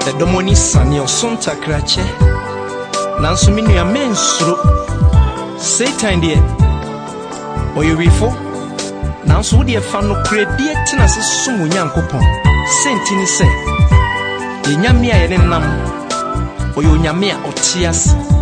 domoni sani osonta krache nanso me nua mensuro Satan de oyewifo nanso wo de fa no kredie tena se sumu nyankopon sentini se ye nyame a ye nenam oyonyame a otias